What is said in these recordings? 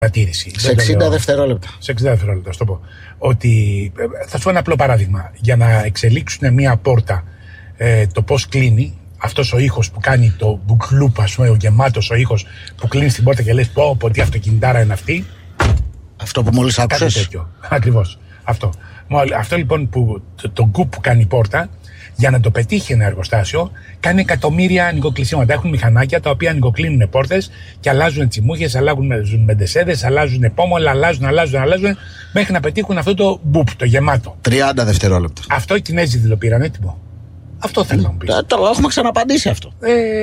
παρατήρηση. Σε 60 δευτερόλεπτα. Σε 60 δευτερόλεπτα, στο πω. Ότι, θα σου πω ένα απλό παράδειγμα. Για να εξελίξουν μία πόρτα, το πώς κλείνει, αυτός ο ήχος που κάνει το μπουκλούπ, ας πούμε, ο γεμάτος ο ήχος που κλείνει στην πόρτα και λες πω τι αυτοκινητάρα είναι αυτή. Αυτό που μόλις άκουσες. Κάτι τέτοιο. Ακριβώς. Αυτό. Αυτό λοιπόν που το γκουπ που κάνει η πόρτα, για να το πετύχει ένα εργοστάσιο, κάνει εκατομμύρια ανοιγοκλεισίματα. Έχουν μηχανάκια τα οποία ανοιγοκλίνουν πόρτες και αλλάζουν τσιμούχες, αλλάζουν μεντεσέδες, αλλάζουν πόμολα, αλλάζουν μέχρι να πετύχουν αυτό το μπουπ, το γεμάτο. 30 δευτερόλεπτα. Αυτό οι Κινέζοι το πήραν έτοιμο. Αυτό θέλω να μου πεις. Το έχουμε ξαναπαντήσει αυτό.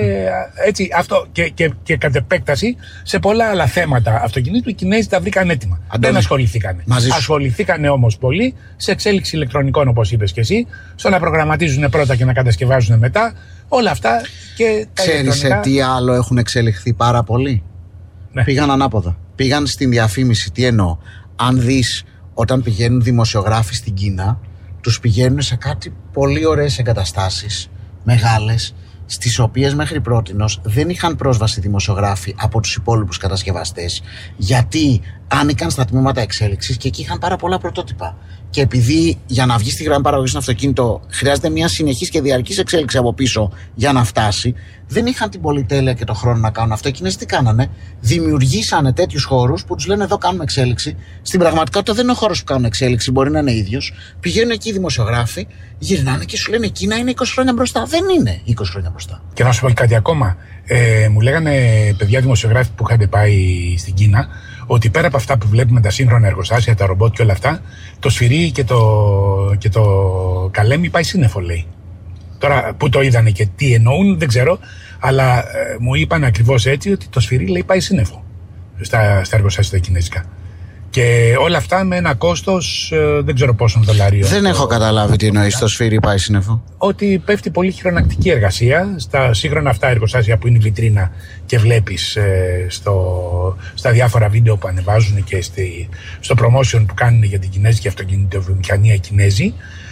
Έτσι, αυτό και κατ' επέκταση σε πολλά άλλα θέματα αυτοκινήτου οι Κινέζοι τα βρήκαν έτοιμα. Δεν ασχοληθήκανε. Ασχοληθήκανε όμως πολύ σε εξέλιξη ηλεκτρονικών, όπως είπες και εσύ, στο να προγραμματίζουν πρώτα και να κατασκευάζουν μετά. Όλα αυτά και τα Ξέρεις σε τι άλλο έχουν εξελιχθεί πάρα πολύ? Ναι. Πήγαν ανάποδα. Πήγαν στην διαφήμιση. Τι εννοώ? Αν δεις όταν πηγαίνουν δημοσιογράφοι στην Κίνα, τους πηγαίνουν σε κάτι πολύ ωραίες εγκαταστάσεις, μεγάλες, στις οποίες μέχρι πρότινος δεν είχαν πρόσβαση δημοσιογράφοι από τους υπόλοιπους κατασκευαστές, γιατί άνοικαν στα τμήματα εξέλιξης και εκεί είχαν πάρα πολλά πρωτότυπα. Και επειδή για να βγει στη γραμμή παραγωγής ένα αυτοκίνητο χρειάζεται μια συνεχής και διαρκής εξέλιξη από πίσω για να φτάσει, δεν είχαν την πολυτέλεια και το χρόνο να κάνουν αυτό. Εκείνες τι κάνανε? Δημιουργήσανε τέτοιους χώρους που τους λένε εδώ κάνουμε εξέλιξη. Στην πραγματικότητα δεν είναι ο χώρος που κάνουν εξέλιξη, μπορεί να είναι ίδιος. Πηγαίνουν εκεί οι δημοσιογράφοι, γυρνάνε και σου λένε Κίνα είναι 20 χρόνια μπροστά. Δεν είναι 20 χρόνια μπροστά. Και να σου πω κάτι ακόμα. Μου λέγανε παιδιά δημοσιογράφοι που είχαν πάει στην Κίνα ότι πέρα από αυτά που βλέπουμε, τα σύγχρονα εργοστάσια, τα ρομπότ και όλα αυτά, το σφυρί και το καλέμι πάει σύννεφο, λέει. Τώρα που το είδανε και τι εννοούν δεν ξέρω, αλλά μου είπαν ακριβώς έτσι ότι το σφυρί, λέει, πάει σύννεφο στα εργοστάσια τα κινέζικα. Και όλα αυτά με ένα κόστος δεν ξέρω πόσων δολαρίων. Δεν έχω καταλάβει τι εννοείς το σφύρι πάει σύννεφο. Ότι πέφτει πολύ χειρονακτική εργασία στα σύγχρονα αυτά εργοστάσια που είναι η βιτρίνα και βλέπεις στα διάφορα βίντεο που ανεβάζουν και στο promotion που κάνουν για την κινέζικη αυτοκινητοβιομηχανία οι Κινέζοι.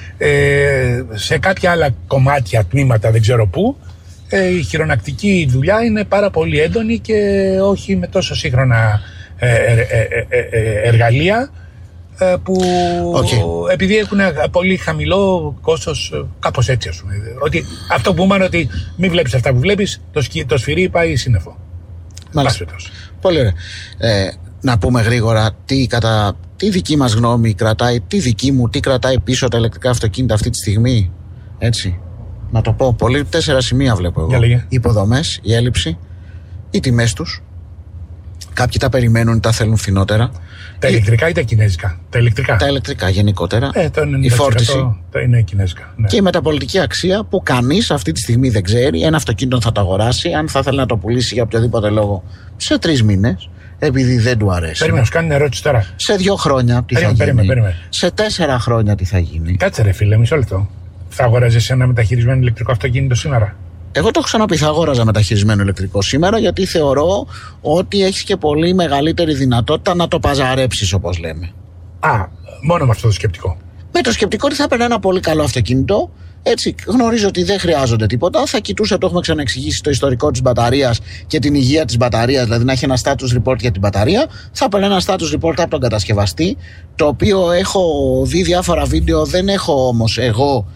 Σε κάποια άλλα κομμάτια, τμήματα, δεν ξέρω πού, η χειρονακτική δουλειά είναι πάρα πολύ έντονη και όχι με τόσο σύγχρονα εργαλεία που επειδή έχουν πολύ χαμηλό κόστος, κάπως έτσι ας πούμε. Ότι αυτό που είπαν ότι μην βλέπεις αυτά που βλέπεις, το σφυρί πάει σύννεφο. Πολύ ωραία. Να πούμε γρήγορα τι δική μας γνώμη κρατάει, τι κρατάει πίσω τα ηλεκτρικά αυτοκίνητα αυτή τη στιγμή. Έτσι. Να το πω πολύ, 4 σημεία βλέπω εγώ. Οι υποδομές, η έλλειψη, οι τιμές τους. Κάποιοι τα περιμένουν, τα θέλουν φθηνότερα. Τα ηλεκτρικά ή τα κινέζικα? Τα ηλεκτρικά. Τα ηλεκτρικά γενικότερα. Η φόρτιση. Είναι κινέζικα. Ναι. Και η μεταπολιτική αξία που κανείς αυτή τη στιγμή δεν ξέρει. Ένα αυτοκίνητο θα το αγοράσει, αν θα θέλει να το πουλήσει για οποιοδήποτε λόγο, σε 3 μήνες, επειδή δεν του αρέσει. Περίμενε, σου κάνει ερώτηση τώρα. Σε 2 χρόνια τι θα γίνει. Σε 4 χρόνια τι θα γίνει. Κάτσε ρε φίλε, μισό λεπτό. Θα αγοράζεις ένα μεταχειρισμένο ηλεκτρικό αυτοκίνητο σήμερα? Εγώ το έχω ξαναπεί, θα αγόραζα μεταχειρισμένο ηλεκτρικό σήμερα, γιατί θεωρώ ότι έχεις και πολύ μεγαλύτερη δυνατότητα να το παζαρέψεις, όπως λέμε. Μόνο με αυτό το σκεπτικό. Με το σκεπτικό ότι θα έπαιρνε ένα πολύ καλό αυτοκίνητο. Έτσι, γνωρίζω ότι δεν χρειάζονται τίποτα. Θα κοιτούσα, το έχουμε ξαναεξηγήσει, το ιστορικό της μπαταρίας και την υγεία της μπαταρίας, δηλαδή να έχει ένα status report για την μπαταρία. Θα έπαιρνε ένα status report από τον κατασκευαστή, το οποίο έχω δει διάφορα βίντεο, δεν έχω όμως εγώ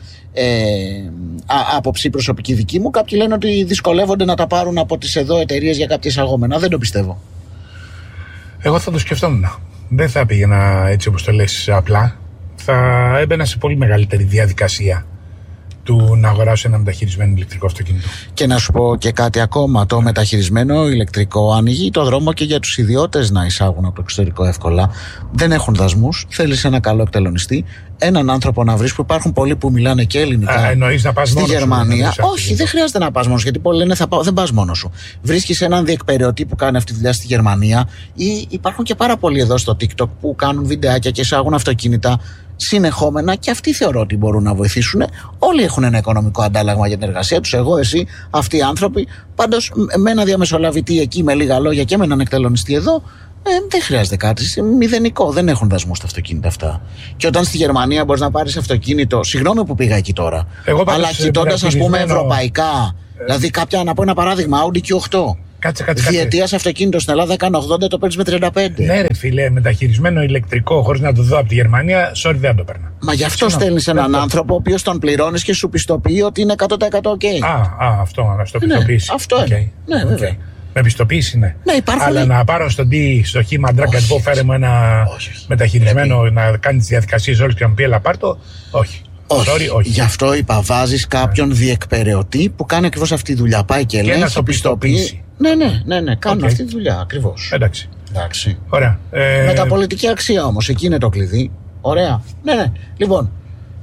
άποψη προσωπική δική μου. Κάποιοι λένε ότι δυσκολεύονται να τα πάρουν από τις εδώ εταιρείες για κάποια εισαγόμενα. Δεν το πιστεύω. Εγώ θα το σκεφτόμουν. Δεν θα πήγαινα έτσι όπως το λες απλά. Θα έμπαινα σε πολύ μεγαλύτερη διαδικασία του να αγοράσω ένα μεταχειρισμένο ηλεκτρικό αυτοκίνητο. Και να σου πω και κάτι ακόμα. Το μεταχειρισμένο ηλεκτρικό ανοίγει το δρόμο και για τους ιδιώτες να εισάγουν από το εξωτερικό εύκολα. Δεν έχουν δασμούς. Θέλεις ένα καλό εκτελονιστή. Έναν άνθρωπο να βρεις, που υπάρχουν πολλοί που μιλάνε και ελληνικά. Εννοείς να πας στη μόνος Γερμανία. Όχι, δεν χρειάζεται να πας μόνος, γιατί πολλοί λένε δεν πας μόνος σου. Βρίσκεις έναν διεκπεραιωτή που κάνει αυτή τη δουλειά στη Γερμανία, ή υπάρχουν και πάρα πολλοί εδώ στο TikTok που κάνουν βιντεάκια και εισάγουν αυτοκίνητα συνεχόμενα, και αυτοί θεωρώ ότι μπορούν να βοηθήσουν. Όλοι έχουν ένα οικονομικό αντάλλαγμα για την εργασία τους. Εγώ, εσύ, αυτοί οι άνθρωποι. Πάντως, με ένα διαμεσολαβητή εκεί με λίγα λόγια και με έναν εκτελονιστή εδώ, δεν χρειάζεται κάτι. Μηδενικό. Δεν έχουν δασμού τα αυτοκίνητα αυτά. Και όταν στη Γερμανία μπορείς να πάρεις αυτοκίνητο. Συγγνώμη που πήγα εκεί τώρα. Αλλά κοιτώντας, ας πούμε, ευρωπαϊκά. Δηλαδή, κάποια, να πω ένα παράδειγμα, Audi Q8. Κάτσε. Διετίας αυτοκίνητο στην Ελλάδα έκανε 80, το παίρνει με 35. Ναι, ρε φίλε, μεταχειρισμένο ηλεκτρικό χωρίς να το δω από τη Γερμανία, sorry, δεν το παίρνα. Μα γι' αυτό στέλνει έναν άνθρωπο ο οποίος τον πληρώνει και σου πιστοποιεί ότι είναι 100% OK. Αυτό, να στο πιστοποιήσει. Ναι, αυτό είναι. Ναι, βέβαια. Με πιστοποίηση, ναι. Ναι, υπάρχουν. Αλλά να πάρω στο χήμα ντράκα και πω φέρε μου ένα μεταχειρισμένο να κάνει τις διαδικασίες όλες και να μου πει έλα πάρτο. Όχι. Όχι. Γι' αυτό είπα, βάζεις κάποιον διεκπεραιωτή που κάνει ακριβώς αυτή τη δουλειά. Πάει και λέει, να το πιστοποιήσει. Ναι, κάνουν αυτή τη δουλειά ακριβώς. Εντάξει. Ωραία. Μεταπολιτική αξία όμως, εκεί είναι το κλειδί. Ωραία. Ναι. Λοιπόν,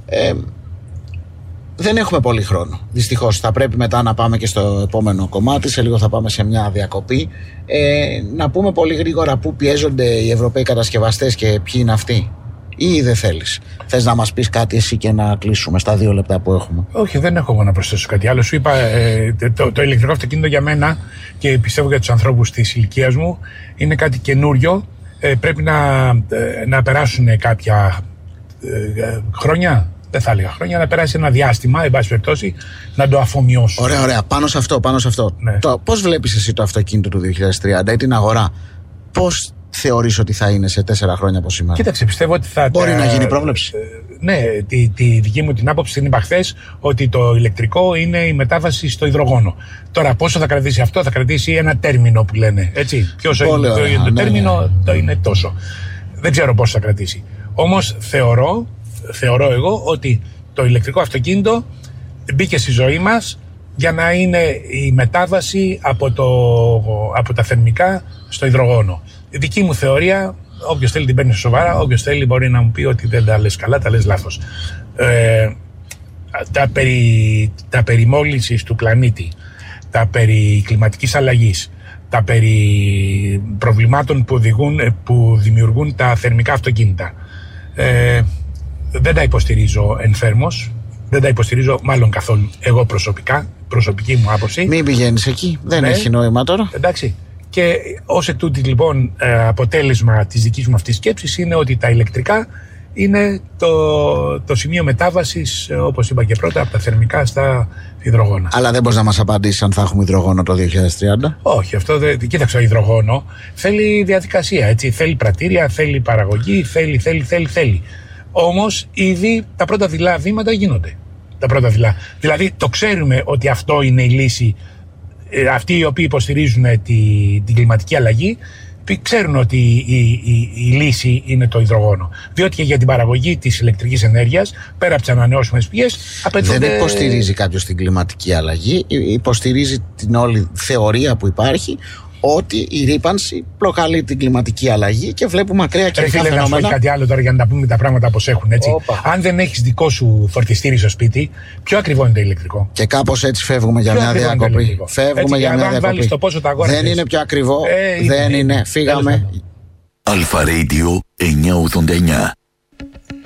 δεν έχουμε πολύ χρόνο. Δυστυχώς θα πρέπει μετά να πάμε και στο επόμενο κομμάτι. Σε λίγο θα πάμε σε μια διακοπή. Να πούμε πολύ γρήγορα πού πιέζονται οι Ευρωπαίοι κατασκευαστές και ποιοι είναι αυτοί. Ή δεν θέλεις? Θες να μας πεις κάτι εσύ και να κλείσουμε στα 2 λεπτά που έχουμε? Όχι, δεν έχω εγώ να προσθέσω κάτι άλλο. Σου είπα, το ηλεκτρικό αυτοκίνητο για μένα και πιστεύω για τους ανθρώπους της ηλικίας μου είναι κάτι καινούριο. Πρέπει να περάσουν κάποια χρόνια. Δεν θα έλεγα χρόνια, να περάσει ένα διάστημα, εν πάση περιπτώσει, να το αφομοιώσουν. Ωραία. Πάνω σε αυτό. Ναι. Πώς βλέπεις εσύ το αυτοκίνητο του 2030 ή την αγορά? Πώς θεωρείς ότι θα είναι σε 4 χρόνια από σήμερα? Κοίταξε, πιστεύω ότι μπορεί να γίνει πρόβλεψη. Ναι, τη δική μου την άποψη την είπα χθες, ότι το ηλεκτρικό είναι η μετάβαση στο υδρογόνο. Τώρα, πόσο θα κρατήσει αυτό? Θα κρατήσει ένα τέρμινο που λένε. Έτσι. Ποιο είναι το τέρμινο, το είναι τόσο. Δεν ξέρω πόσο θα κρατήσει. Όμως θεωρώ εγώ ότι το ηλεκτρικό αυτοκίνητο μπήκε στη ζωή μας για να είναι η μετάβαση από τα θερμικά στο υδρογόνο. Η δική μου θεωρία, όποιος θέλει την παίρνει σοβαρά, όποιος θέλει μπορεί να μου πει ότι δεν τα λες καλά, τα λες λάθος. Τα περί μόλυνσης του πλανήτη, τα περί κλιματικής αλλαγής, τα περί προβλημάτων που δημιουργούν τα θερμικά αυτοκίνητα, δεν τα υποστηρίζω ενθέρμος, δεν τα υποστηρίζω μάλλον καθόλου εγώ προσωπική μου άποψη. Μην πηγαίνεις εκεί, δεν έχει νόημα τώρα. Εντάξει. Και ως εκ τούτου λοιπόν αποτέλεσμα της δικής μου αυτής σκέψης είναι ότι τα ηλεκτρικά είναι το σημείο μετάβασης, όπως είπα και πρώτα, από τα θερμικά στα υδρογόνα. Αλλά δεν μπορείς να μας απαντήσεις αν θα έχουμε υδρογόνο το 2030? Όχι, αυτό δεν. Κοίταξε, το υδρογόνο θέλει διαδικασία, έτσι. Θέλει πρατήρια, θέλει παραγωγή, θέλει. Όμως ήδη τα πρώτα δειλά βήματα γίνονται. Δηλαδή το ξέρουμε ότι αυτό είναι η λύση. Αυτοί οι οποίοι υποστηρίζουν την κλιματική αλλαγή ξέρουν ότι η λύση είναι το υδρογόνο. Διότι και για την παραγωγή της ηλεκτρικής ενέργειας, πέρα από τις ανανεώσιμες πηγές, απαιτούνται. Δεν υποστηρίζει κάποιος την κλιματική αλλαγή, υποστηρίζει την όλη θεωρία που υπάρχει ότι η ρύπανση προκαλεί την κλιματική αλλαγή και βλέπουμε ακραία καιρικά φαινόμενα. Να σου πω κάτι άλλο τώρα για να τα πούμε τα πράγματα όπως έχουν, έτσι. Αν δεν έχεις δικό σου φορτιστήρι στο σπίτι, πιο ακριβό είναι το ηλεκτρικό. Και κάπως έτσι φεύγουμε για μια διακοπή. Δεν είναι πιο ακριβό. Δεν είναι. Φύγαμε. Αλφα Radio 989.